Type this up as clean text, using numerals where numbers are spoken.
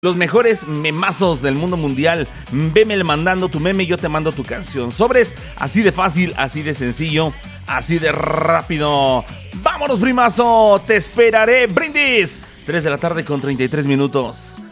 Los mejores memazos del mundo mundial. Veme mandando tu meme y yo te mando tu canción. Sobres, así de fácil, así de sencillo, así de rápido. ¡Vámonos, primazo! ¡Te esperaré! ¡Brindis! 3 de la tarde con 33 minutos.